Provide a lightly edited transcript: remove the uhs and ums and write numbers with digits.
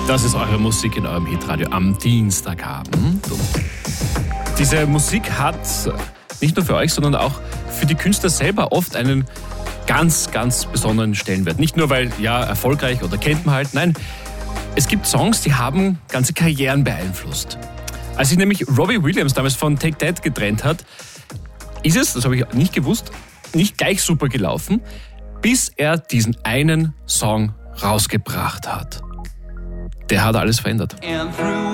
Das ist eure Musik in eurem Hitradio am Dienstagabend. Und diese Musik hat nicht nur für euch, sondern auch für die Künstler selber oft einen ganz, ganz besonderen Stellenwert. Nicht nur, weil, ja, erfolgreich oder kennt man halt, nein. Es gibt Songs, die haben ganze Karrieren beeinflusst. Als sich nämlich Robbie Williams damals von Take That getrennt hat, ist es, das habe ich nicht gewusst, nicht gleich super gelaufen, bis er diesen einen Song rausgebracht hat. Der hat alles verändert. And through